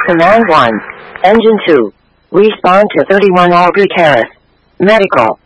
Command 1. Engine 2. Respond to 31 Aubrey Terrace. Medical.